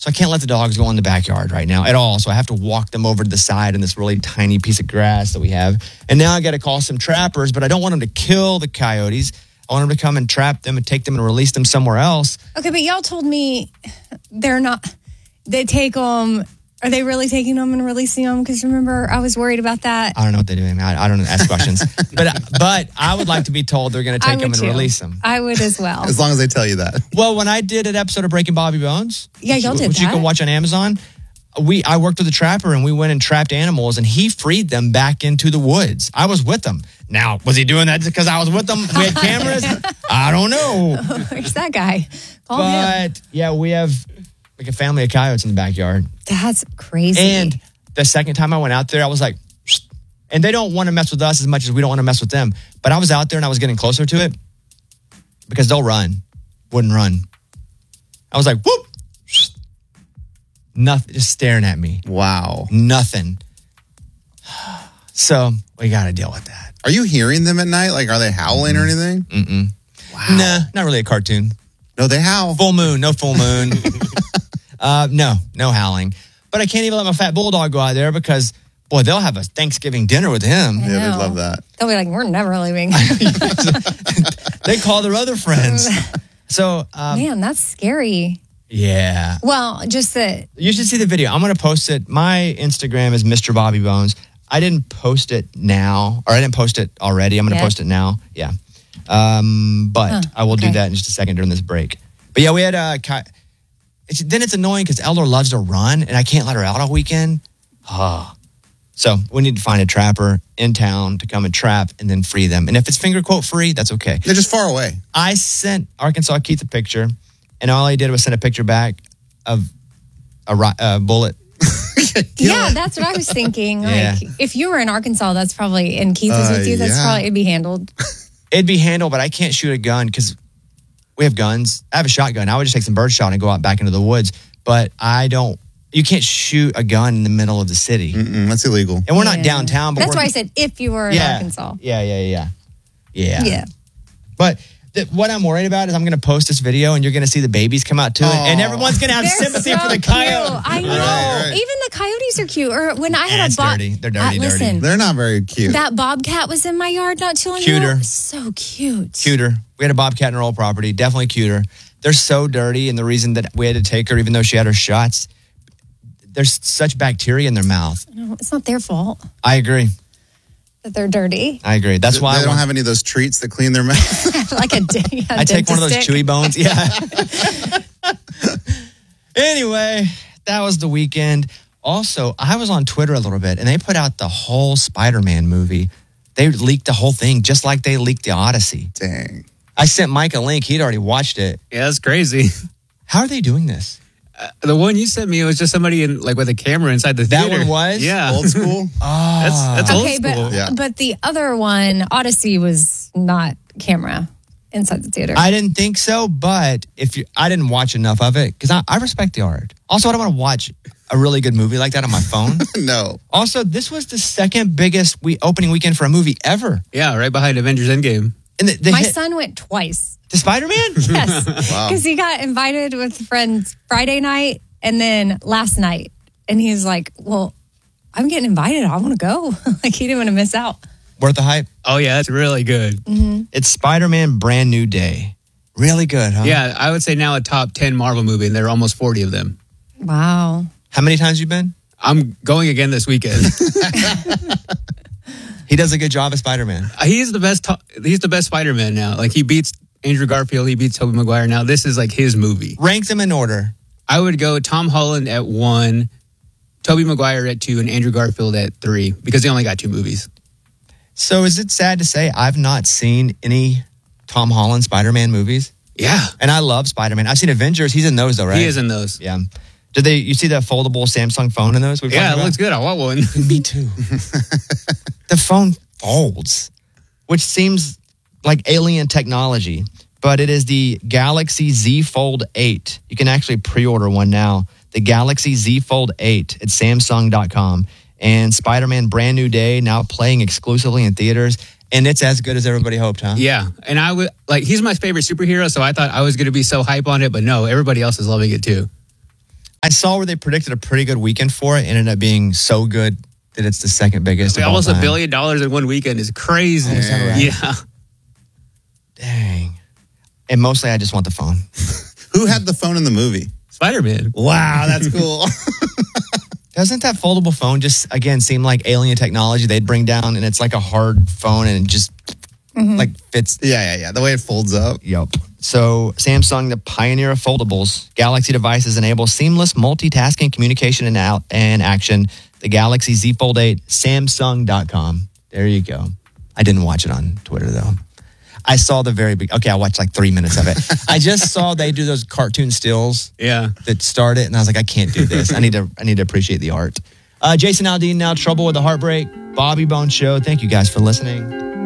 So I can't let the dogs go in the backyard right now at all. So I have to walk them over to the side in this really tiny piece of grass that we have. And now I got to call some trappers, but I don't want them to kill the coyotes. I want them to come and trap them and take them and release them somewhere else. Okay, but y'all told me they take them. Are they really taking them and releasing them? Because remember, I was worried about that. I don't know what they're doing. I don't ask questions. But I would like to be told they're going to take them and release them. I would as well. As long as they tell you that. Well, when I did an episode of Breaking Bobby Bones, y'all did that. Which you can watch on Amazon, I worked with a trapper and we went and trapped animals and he freed them back into the woods. I was with them. Now, was he doing that because I was with them? We had cameras? I don't know. Where's that guy? Call him. Yeah, we have like a family of coyotes in the backyard. That's crazy. And the second time I went out there, I was like, psst. And they don't want to mess with us as much as we don't want to mess with them. But I was out there and I was getting closer to it because they'll run. Wouldn't run. I was like, whoop. Psst. Nothing, just staring at me. Wow. Nothing. So we got to deal with that. Are you hearing them at night? Like, are they howling or anything? Mm-mm. Wow. Nah, not really a cartoon. No, they howl. Full moon, no full moon. No howling. But I can't even let my fat bulldog go out there because, boy, they'll have a Thanksgiving dinner with him. Yeah, they'd love that. They'll be like, we're never leaving. They call their other friends. So, man, that's scary. Yeah. Well, just that. You should see the video. I'm going to post it. My Instagram is Mr. Bobby Bones. I didn't post it now, or I didn't post it already. I'm going to post it now. Yeah. But I will do that in just a second during this break. But yeah, we had then it's annoying because Elder loves to run and I can't let her out all weekend. So we need to find a trapper in town to come and trap and then free them. And if it's finger quote free, that's okay. They're just far away. I sent Arkansas Keith a picture and all he did was send a picture back of a bullet. Yeah, that's what I was thinking. Like, if you were in Arkansas, that's probably, and Keith was with you, it'd be handled. It'd be handled, but I can't shoot a gun because we have guns. I have a shotgun. I would just take some bird shot and go out back into the woods. But you can't shoot a gun in the middle of the city. That's illegal. And we're not downtown. But that's why I said if you were in Arkansas. Yeah. But what I'm worried about is I'm going to post this video and you're going to see the babies come out to it. And everyone's going to have sympathy for the coyote. I know. Right. Even the coyotes are cute. Or when I had a dirty. They're dirty. Listen, they're not very cute. That bobcat was in my yard not too long ago. So cute. Cuter. We had a bobcat in our old property. Definitely cuter. They're so dirty. And the reason that we had to take her, even though she had her shots, there's such bacteria in their mouth. No, it's not their fault. I agree. That they're dirty. I agree. That's why they don't have any of those treats that clean their mouth. Like I take one of those chewy bones. Yeah. Anyway, that was the weekend. Also, I was on Twitter a little bit, and they put out the whole Spider-Man movie. They leaked the whole thing, just like they leaked the Odyssey. Dang. I sent Mike a link. He'd already watched it. Yeah, that's crazy. How are they doing this? The one you sent me was just somebody with a camera inside the theater. That one was? Yeah. Old school? That's old school. But the other one, Odyssey, was not camera inside the theater. I didn't think so, but I didn't watch enough of it because I respect the art. Also, I don't want to watch a really good movie like that on my phone. No. Also, this was the second biggest opening weekend for a movie ever. Yeah, right behind Avengers Endgame. And my son went twice. To Spider-Man? Yes. Because he got invited with friends Friday night and then last night. And he was like, well, I'm getting invited. I want to go. Like, he didn't want to miss out. Worth the hype? Oh, yeah, that's really good. Mm-hmm. It's Spider-Man Brand New Day. Really good, huh? Yeah, I would say now a top 10 Marvel movie, and there are almost 40 of them. Wow. How many times you been? I'm going again this weekend. He does a good job as Spider-Man. He's the best. He's the best Spider-Man now. Like, he beats Andrew Garfield. He beats Tobey Maguire. Now this is like his movie. Rank them in order. I would go Tom Holland at 1, Tobey Maguire at 2, and Andrew Garfield at 3 because they only got 2 movies. So is it sad to say I've not seen any Tom Holland Spider-Man movies? Yeah. And I love Spider-Man. I've seen Avengers. He's in those though, right? He is in those. Yeah. You see that foldable Samsung phone in those? Yeah, it looks good. I want one. Me too. The phone folds, which seems like alien technology, but it is the Galaxy Z Fold 8. You can actually pre-order one now. The Galaxy Z Fold 8 at Samsung.com. And Spider-Man Brand New Day now playing exclusively in theaters. And it's as good as everybody hoped, huh? Yeah. And I would he's my favorite superhero, so I thought I was going to be so hype on it, but no, everybody else is loving it too. I saw where they predicted a pretty good weekend for it. Ended up being so good that it's the second biggest. Of Almost all $1 time. billion in one weekend is crazy. Is that right? Yeah. Dang. And mostly I just want the phone. Who had the phone in the movie? Spider-Man. Wow, that's cool. Doesn't that foldable phone just, again, seem like alien technology they'd bring down and it's like a hard phone and it just like fits? Yeah. The way it folds up. Yep. So Samsung, the pioneer of foldables, Galaxy devices enable seamless multitasking, communication, and action. The Galaxy Z Fold 8, Samsung.com. There you go. I didn't watch it on Twitter, though. I saw the very big. Okay, I watched like 3 minutes of it. I just saw they do those cartoon stills. Yeah. That start it, and I was like, I can't do this. I need to appreciate the art. Jason Aldean, now Trouble with the Heartbreak, Bobby Bones Show. Thank you guys for listening.